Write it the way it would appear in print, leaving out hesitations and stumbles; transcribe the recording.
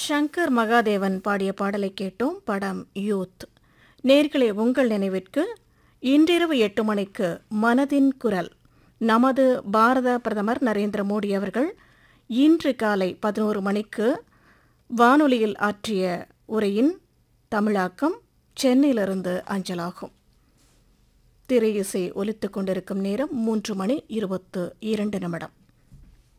ஷங்கர் மகாதேவன் பாடிய பாடலை கேட்டோம். படம் யூத். நேர்களே, உங்கள் நினைவிற்கு இன்றிரவு 8 மணிக்கு மனதின் குரல். நமது பாரத பிரதமர் நரேந்திர மோடி அவர்கள் இன்று காலை 11 மணிக்கு வானொலியில் ஆற்றிய உரையின் தமிழாக்கம் சென்னையிலிருந்து அஞ்சலாகும். திரை இசை ஒலித்துக் கொண்டிருக்கும் நேரம் 3 மணி 22 நிமிடம்.